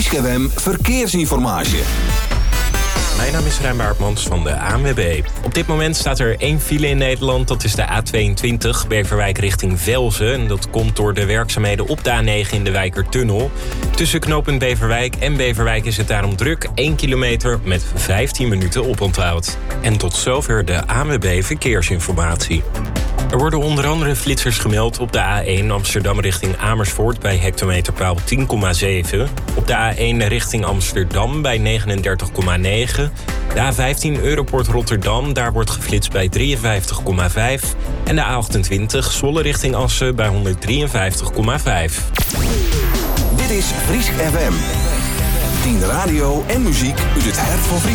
Fries FM Verkeersinformatie. Mijn naam is Rijn Baartmans van de ANWB. Op dit moment staat er 1 file in Nederland. Dat is de A22 Beverwijk richting Velzen. En dat komt door de werkzaamheden op de A9 in de Wijkertunnel. Tussen knooppunt Beverwijk en Beverwijk is het daarom druk. 1 kilometer met 15 minuten oponthoud. En tot zover de ANWB Verkeersinformatie. Er worden onder andere flitsers gemeld op de A1 Amsterdam richting Amersfoort bij hectometerpaal 10,7. Op de A1 richting Amsterdam bij 39,9. De A15 Europort Rotterdam, daar wordt geflitst bij 53,5. En de A28 Zwolle richting Assen bij 153,5. Dit is Fries FM. 10 radio en muziek uit het hart van Friesland.